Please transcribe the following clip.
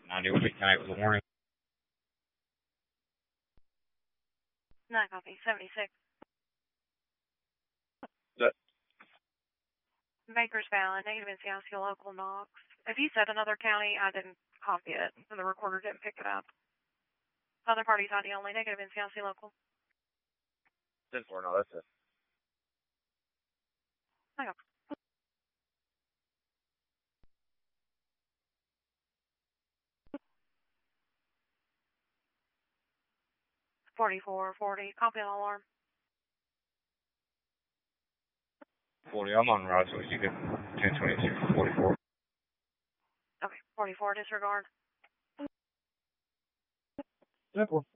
90 will be tonight with a warning. 9 copy, 76. That. Baker's Valley, negative NCIC local Knox. If you said another county, I didn't copy it, and the recorder didn't pick it up. Other parties ID only, negative NCIC local. 10-4, no, that's it. Hang on. 4440, copy on alarm. 40, I'm on route, so you can 10-22, 44. Okay, 44, disregard. 10-4.